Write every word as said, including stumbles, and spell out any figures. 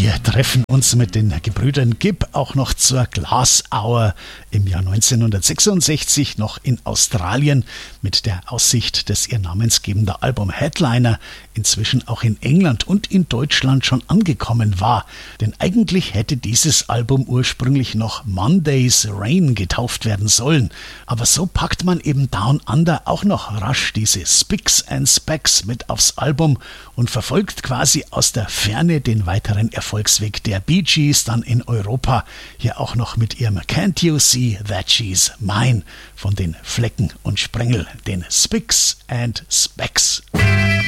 Wir treffen uns mit den Gebrüdern Gibb auch noch zur Glass Hour im Jahr neunzehnhundertsechsundsechzig noch in Australien mit der Aussicht, dass ihr namensgebender Album Headliner inzwischen auch in England und in Deutschland schon angekommen war. Denn eigentlich hätte dieses Album ursprünglich noch Monday's Rain getauft werden sollen. Aber so packt man eben Down Under auch noch rasch diese Spicks and Specks mit aufs Album und verfolgt quasi aus der Ferne den weiteren Erfolgsweg der Bee Gees dann in Europa. Hier auch noch mit ihrem Can't You See That She's Mine von den Flecken und Sprengel, den Spicks and Specks.